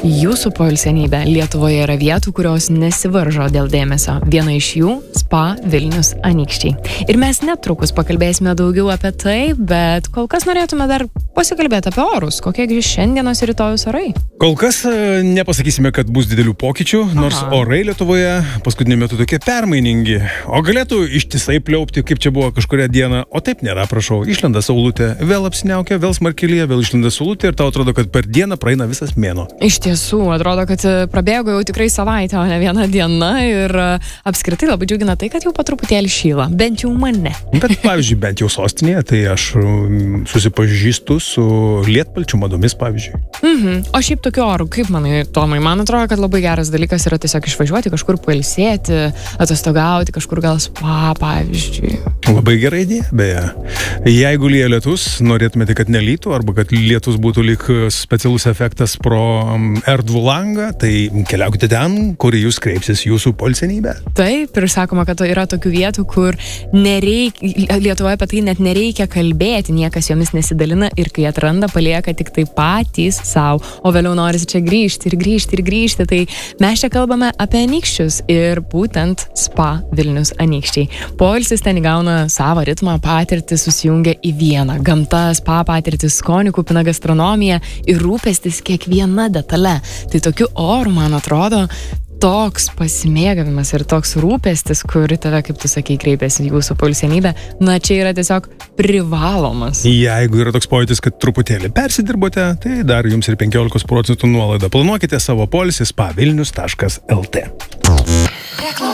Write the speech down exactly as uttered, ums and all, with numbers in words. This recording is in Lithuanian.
Jūsų poilsienybė. Lietuvoje yra vietų, kurios nesivaržo dėl dėmesio. Viena iš jų – Spa Vilnius Anykščiai. Ir mes netrukus pakalbėsime daugiau apie tai, bet kol kas norėtume dar pasikalbėti apie orus. Kokie grįž šiandienos ir rytojus orai? Kol kas nepasakysime, kad bus didelių pokyčių, nors Aha. orai Lietuvoje paskutiniu metu tokie permainingi. O galėtų ištisai pliaupti, kaip čia buvo kažkuria diena. O taip nėra, prašau. Išlenda saulutė, vėl apsiniaukia, vėl smarkilyje, vėl išlenda saulutė ir tau atrodo, kad per dieną praeina visas mėnuo. Iš tiesų, atrodo, kad prabėgo jau tikrai savaitę, o ne viena diena ir apskritai labai džiugina tai, kad jau po truputėlį šyla. Bent jau mane. Bet, pavyzdžiui, bent jau sostinėje, tai aš susipažįstu su lietpalčių madomis, pavyzdžiui. Mhm. O šiaip tokiu oru, kaip manai, Tomai, man atrodo, kad labai geras dalykas yra tiesiog išvažiuoti, kažkur pailsėti, atostogauti, kažkur gal spa, pavyzdžiui. Labai gera idėja, beje. Jeigu lyja lietus, norėtumėte, kad nelytų, arba kad lietus būtų lyg specialus efektas pro erdvų langą, tai keliaukite ten, kur jūs kreipsis jūsų poilsienybė. Taip, ir sakoma, kad yra tokių vietų, kur nereikia, Lietuvoje apie tai net nereikia kalbėti, niekas jomis nesidalina ir kai atranda, palieka tik tai patys savo, o vėliau norisi čia grįžti ir grįžti ir grįžti. Tai mes čia kalbame apie anykščius ir būtent Spa Vilnius Anykščiai. Poilsis ten įgauna savo ritmą, patirtį susijungia į vieną. Gamta, spa patirtis, skonių kupina gastronomija ir rūpestis kiekviena detale. Tai tokiu oru, man atrodo, toks pasimėgavimas ir toks rūpestis, kuri tave, kaip tu sakai, kreipiasi jūsų poilsienybė, na čia yra tiesiog privalomas. Jeigu yra toks pojūtis, kad truputėlį persidirbote, tai dar jums ir penkiolikos procentų nuolaida. Planuokite savo poilsį spa vilnius taškas lt.